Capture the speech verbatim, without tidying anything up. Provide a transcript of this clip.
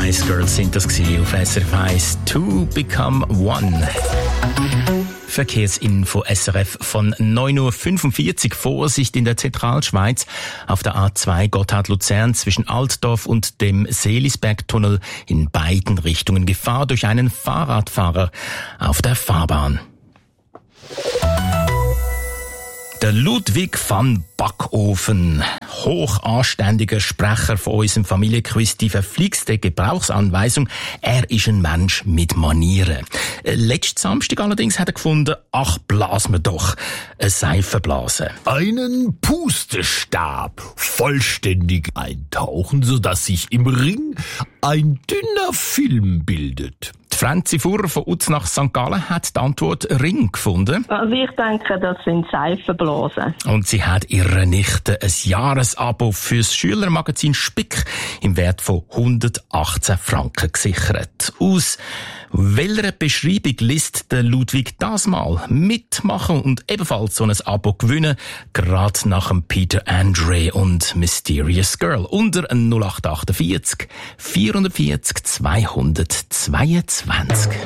Spice Girls sind das gewesen auf S R F eins. To Become One. Verkehrsinfo S R F von neun Uhr fünfundvierzig. Vorsicht in der Zentralschweiz auf der A zwei Gotthard-Luzern zwischen Altdorf und dem Seelisbergtunnel in beiden Richtungen. Gefahr durch einen Fahrradfahrer auf der Fahrbahn. Der Ludwig van Backofen, hochanständiger Sprecher von unserem Familienquiz, die verflixte Gebrauchsanweisung. Er ist ein Mensch mit Manieren. Letzten Samstag allerdings hat er gefunden, ach, blas mir doch eine Seifenblase. Einen Pustestab vollständig eintauchen, sodass sich im Ring ein dünner Film bildet. Die Franzi Furrer von Uznach Sankt Gallen hat die Antwort Ring gefunden. Also ich denke, das sind Seifenblasen. Und sie hat ihrer Nichte ein Jahresabo fürs Schülermagazin Spick im Wert von hundertachtzehn Franken gesichert. Aus welcher Beschreibung liest der Ludwig das mal? Mitmachen und ebenfalls so ein Abo gewinnen, gerade nach dem Peter Andre und Mysterious Girl. Unter null acht acht vier vierhundertvierzig zweihundertzweiundzwanzig.